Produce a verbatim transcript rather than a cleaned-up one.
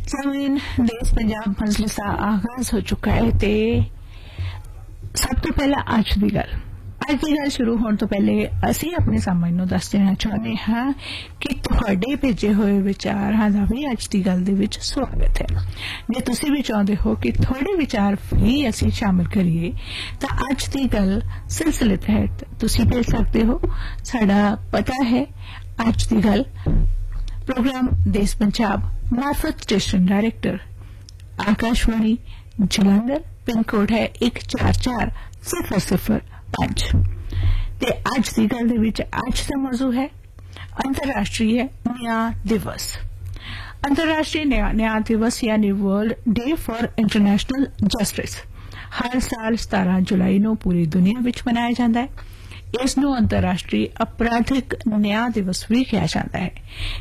सामीन देश पंजाब मजलिस का आगाज हो चुका है ते सब तो पहला अज की गल अज की गल शुरू होने तो पहले असी अपने सामने नूं दस देना चाहते हाँ कि तुहाडे भेजे हुए विचारां दा भी अज की गल दे विच स्वागत है। जे तुसी भी चाहते हो कि थोड़े विचार भी असी शामिल करिए तो अज की गल सिलसिले तहत तुसी भेज सकते हो। साडा पता है अज की गल प्रोग्राम देश पंजाब मार्फत station director Akashvani Jalandhar pin code है एक चार चार सिफर सिफर पांच ते अज की गल दे विच अज दा मौजू है अंतरराष्ट्रीय न्याय दिवस। अंतरराष्ट्रीय न्याय दिवस यानी world day for international justice हर साल सतारह जुलाई नूं पूरी दुनिया विच मनाया जाता है। इस नूं अंतरराष्ट्रीय अपराधिक न्याय दिवस भी कहा जाता है।